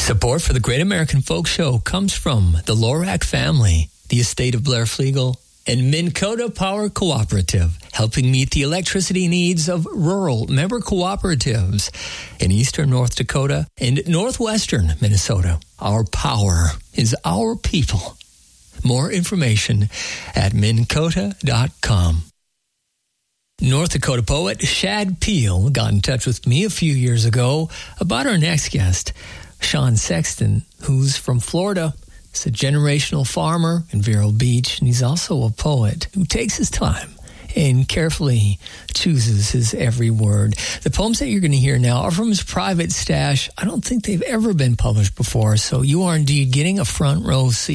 Support for the Great American Folk Show comes from the Lorac family, the estate of Blair Flegel, and Minn Kota Power Cooperative, helping meet the electricity needs of rural member cooperatives in eastern North Dakota and northwestern Minnesota. Our power is our people. More information at minnkota.com. North Dakota poet Shad Peel got in touch with me a few years ago about our next guest, Sean Sexton, who's from Florida. He's a generational farmer in Vero Beach, and he's also a poet who takes his time and carefully chooses his every word. The poems that you're going to hear now are from his private stash. I don't think they've ever been published before, so you are indeed getting a front row seat.